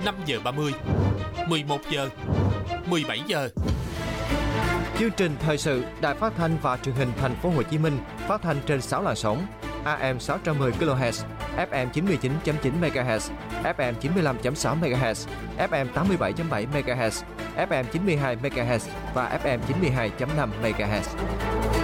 5 giờ 30, 11 giờ, 17 giờ. Chương trình thời sự Đài Phát thanh và Truyền hình Thành phố Hồ Chí Minh phát thanh trên 6 làn sóng: AM 610 kHz, FM 99.9 MHz, FM 95.6 MHz, FM 87.7 MHz, FM 92 MHz và FM 92.5 MHz.